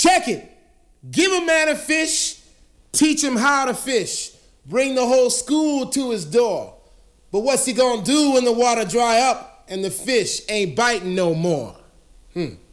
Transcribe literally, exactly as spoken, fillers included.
Check it. Give a man a fish, teach him how to fish. Bring the whole school to his door. But what's he gonna do when the water dry up and the fish ain't biting no more? Hmm.